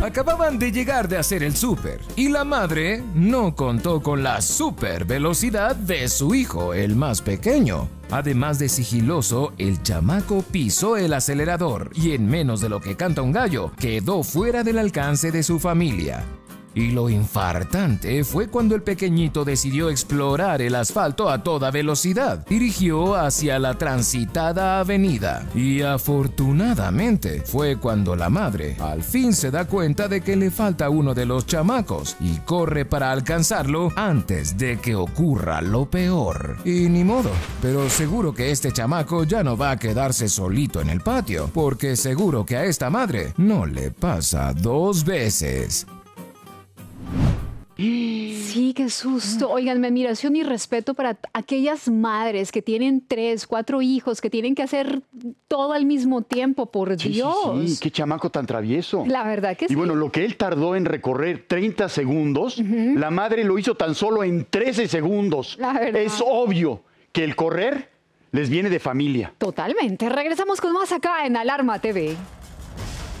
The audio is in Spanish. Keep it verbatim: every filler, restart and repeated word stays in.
Acababan de llegar de hacer el súper y la madre no contó con la super velocidad de su hijo, el más pequeño. Además de sigiloso, el chamaco pisó el acelerador y en menos de lo que canta un gallo, quedó fuera del alcance de su familia. Y lo infartante fue cuando el pequeñito decidió explorar el asfalto a toda velocidad. Dirigió hacia la transitada avenida. Y afortunadamente fue cuando la madre al fin se da cuenta de que le falta uno de los chamacos y corre para alcanzarlo antes de que ocurra lo peor. Y ni modo, pero seguro que este chamaco ya no va a quedarse solito en el patio, porque seguro que a esta madre no le pasa dos veces. Sí, qué susto. Oigan, mi admiración y respeto para aquellas madres que tienen tres, cuatro hijos, que tienen que hacer todo al mismo tiempo, por Sí, Dios. sí, sí, qué chamaco tan travieso. La verdad que y sí. Y bueno, lo que él tardó en recorrer treinta segundos, uh-huh. la madre lo hizo tan solo en trece segundos. La verdad. Es obvio que el correr les viene de familia. Totalmente. Regresamos con más acá en Alarma T V.